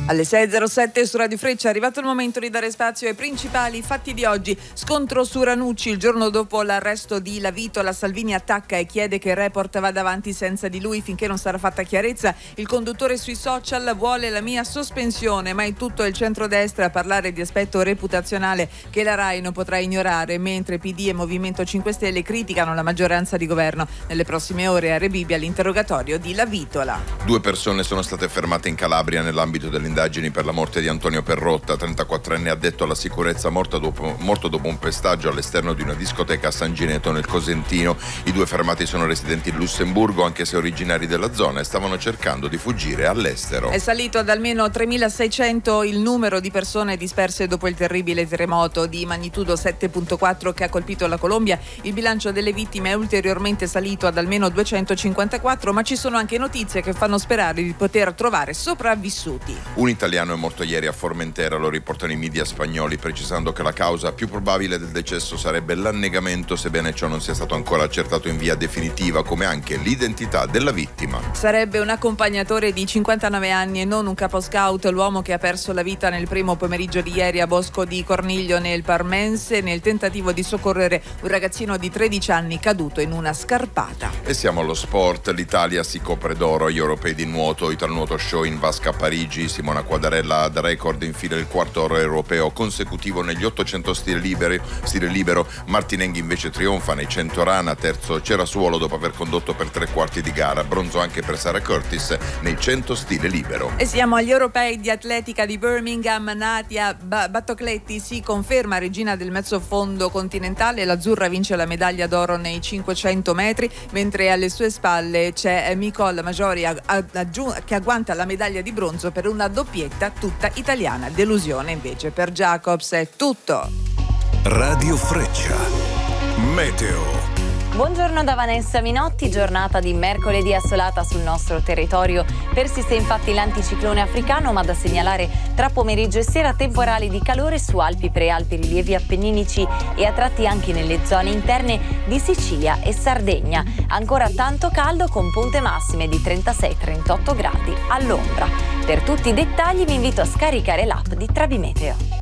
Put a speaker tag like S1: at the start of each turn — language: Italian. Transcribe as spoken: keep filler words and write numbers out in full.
S1: Alle sei e zero sette su Radio Freccia è arrivato il momento di dare spazio ai principali fatti di oggi. Scontro su Ranucci, il giorno dopo l'arresto di Lavitola, Salvini attacca e chiede che il report vada avanti senza di lui finché non sarà fatta chiarezza. Il conduttore sui social vuole la mia sospensione, ma è tutto il centrodestra a parlare di aspetto reputazionale che la Rai non potrà ignorare, mentre P D e Movimento cinque Stelle criticano la maggioranza di governo. Nelle prossime ore a Rebibbia l'interrogatorio di Lavitola.
S2: Due persone sono state fermate in Calabria nell'ambito delle indagini per la morte di Antonio Perrotta, trentaquattrenne addetto alla sicurezza, morto dopo, morto dopo un pestaggio all'esterno di una discoteca a San Gineto nel Cosentino. I due fermati sono residenti in Lussemburgo, anche se originari della zona, e stavano cercando di fuggire all'estero.
S1: È salito ad almeno tremilaseicento il numero di persone disperse dopo il terribile terremoto di magnitudo sette virgola quattro che ha colpito la Colombia. Il bilancio delle vittime è ulteriormente salito ad almeno duecentocinquantaquattro, ma ci sono anche notizie che fanno sperare di poter trovare sopravvissuti.
S2: Un italiano è morto ieri a Formentera, lo riportano i media spagnoli, precisando che la causa più probabile del decesso sarebbe l'annegamento, sebbene ciò non sia stato ancora accertato in via definitiva, come anche l'identità della vittima.
S1: Sarebbe un accompagnatore di cinquantanove anni e non un capo scout l'uomo che ha perso la vita nel primo pomeriggio di ieri a Bosco di Corniglio nel Parmense nel tentativo di soccorrere un ragazzino di tredici anni caduto in una scarpata.
S2: E siamo allo sport. L'Italia si copre d'oro agli europei di nuoto, Italnuoto Show in vasca a Parigi. Simona Quadarella da record infila il quarto oro europeo consecutivo negli ottocento stile libero, stile libero. Martinenghi invece trionfa nei cento rana, terzo Cerasuolo dopo aver condotto per tre quarti di gara, bronzo anche per Sara Curtis nei cento stile libero.
S1: E siamo agli europei di atletica di Birmingham. Natia Battocletti si conferma regina del mezzofondo continentale, l'azzurra vince la medaglia d'oro nei cinquecento metri, mentre alle sue spalle c'è Nicole Maggiori che agguanta la medaglia di bronzo per una doppietta tutta italiana. Delusione invece per Jacobs. È tutto.
S3: Radio Freccia Meteo.
S4: Buongiorno da Vanessa Minotti, giornata di mercoledì assolata sul nostro territorio. Persiste infatti l'anticiclone africano, ma da segnalare tra pomeriggio e sera temporali di calore su Alpi, Prealpi, rilievi appenninici e a tratti anche nelle zone interne di Sicilia e Sardegna. Ancora tanto caldo con punte massime di trentasei trentotto gradi all'ombra. Per tutti i dettagli vi invito a scaricare l'app di Travimeteo.